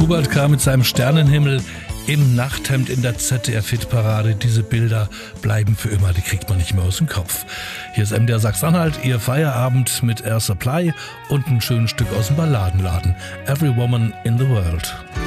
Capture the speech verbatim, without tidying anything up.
Hubert K. mit seinem Sternenhimmel im Nachthemd in der Z D F-Hitparade. Diese Bilder bleiben für immer, die kriegt man nicht mehr aus dem Kopf. Hier ist M D R Sachsen-Anhalt, Ihr Feierabend mit Air Supply und ein schönes Stück aus dem Balladenladen. Every Woman in the World.